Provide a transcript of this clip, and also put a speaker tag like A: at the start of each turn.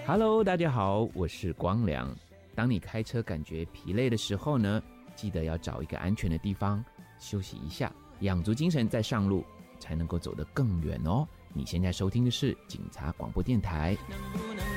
A: Hello， 大家好，我是光良。当你开车感觉疲累的时候呢，记得要找一个安全的地方休息一下，养足精神再上路，才能够走得更远哦。你现在收听的是警察广播电台。能不能